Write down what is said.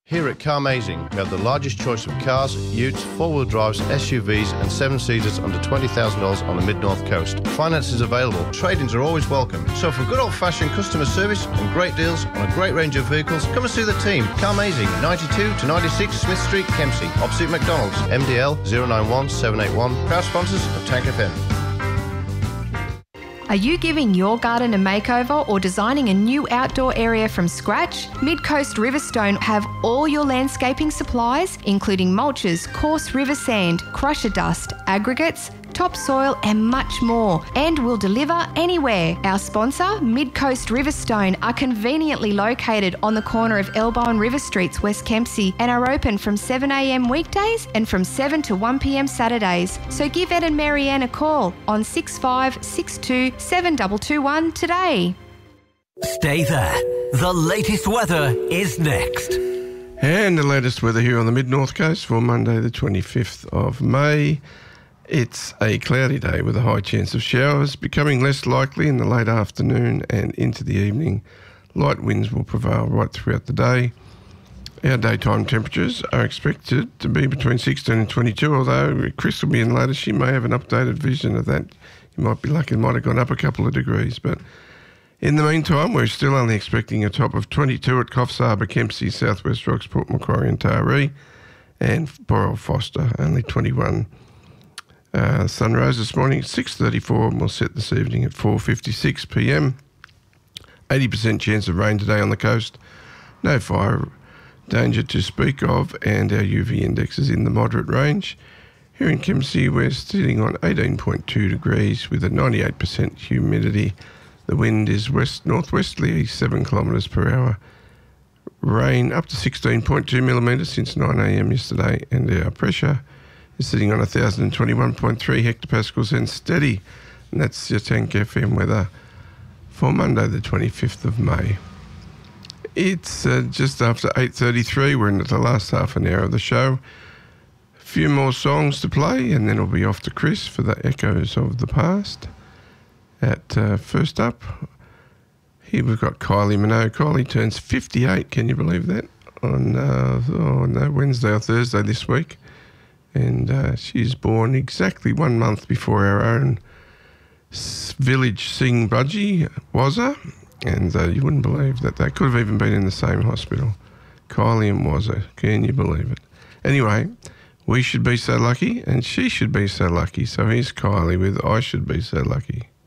Here at Carmazing, we have the largest choice of cars, utes, four-wheel drives, SUVs and seven-seaters under $20,000 on the Mid-North Coast. Finance is available. Trade-ins are always welcome. So for good old-fashioned customer service and great deals on a great range of vehicles, come and see the team. Carmazing, 92 to 96 Smith Street, Kempsey, opposite McDonald's. MDL 091 781. Proud sponsors of Tank FM. Are you giving your garden a makeover or designing a new outdoor area from scratch? Mid-Coast Riverstone have all your landscaping supplies, including mulches, coarse river sand, crusher dust, aggregates, topsoil and much more, and will deliver anywhere. Our sponsor, Mid-Coast Riverstone, are conveniently located on the corner of Elbow and River Streets, West Kempsey, and are open from 7am weekdays and from 7 to 1pm Saturdays. So give Ed and Marianne a call on 6562 7221 today. Stay there. The latest weather is next. And the latest weather here on the Mid-North Coast for Monday the 25th of May. It's a cloudy day with a high chance of showers, becoming less likely in the late afternoon and into the evening. Light winds will prevail right throughout the day. Our daytime temperatures are expected to be between 16 and 22, although Chris will be in later. She may have an updated vision of that. You might be lucky, it might have gone up a couple of degrees. But in the meantime, we're still only expecting a top of 22 at Coffs Harbour, Kempsey, South West Rocks, Port Macquarie and Taree, and Boral Foster, only 21. Sun rose this morning at 6:34 and will set this evening at 4:56pm. 80% chance of rain today on the coast. No fire danger to speak of, and our UV index is in the moderate range. Here in Kempsey, we're sitting on 18.2 degrees with a 98% humidity. The wind is west-northwesterly, 7 kilometres per hour. Rain up to 16.2 millimetres since 9am yesterday, and our pressure is sitting on 1,021.3 hectopascals and steady. And that's your Tank FM weather for Monday the 25th of May. It's just after 8:33. We're into the last half an hour of the show. A few more songs to play and then it'll be off to Chris for the Echoes of the Past. First up, here we've got Kylie Minogue. Kylie turns 58, can you believe that? On Wednesday or Thursday this week. And she's born exactly 1 month before our own village Sing Budgie Wazza, and you wouldn't believe that they could have even been in the same hospital. Kylie and Wazza, can you believe it? Anyway, we should be so lucky, and she should be so lucky. So here's Kylie with I Should Be So Lucky.